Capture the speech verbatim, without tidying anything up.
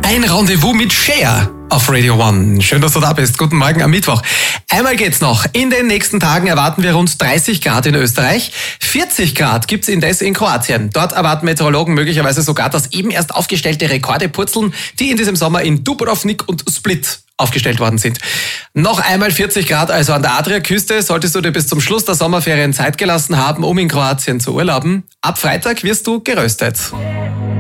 Ein Rendezvous mit Cher auf Radio One. Schön, dass du da bist. Guten Morgen am Mittwoch. Einmal geht's noch. In den nächsten Tagen erwarten wir rund dreißig Grad in Österreich. vierzig Grad gibt's indes in Kroatien. Dort erwarten Meteorologen möglicherweise sogar, dass eben erst aufgestellte Rekorde purzeln, die in diesem Sommer in Dubrovnik und Split aufgestellt worden sind. Noch einmal vierzig Grad also an der Adriaküste. Solltest du dir bis zum Schluss der Sommerferien Zeit gelassen haben, um in Kroatien zu urlauben. Ab Freitag wirst du geröstet.